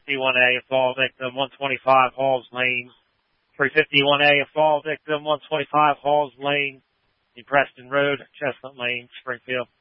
351A, a fall victim, 125 Halls Lane. 351A, a fall victim, 125 Halls Lane, in Preston Road, Chestnut Lane, Springfield.